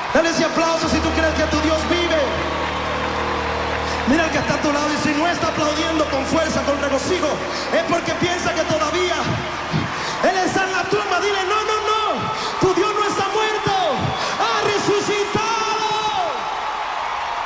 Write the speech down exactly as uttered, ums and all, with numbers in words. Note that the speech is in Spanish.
Dale ese aplauso si tú crees que tu Dios vive. Mira al que está a tu lado y si no está aplaudiendo con fuerza, con regocijo, es porque piensa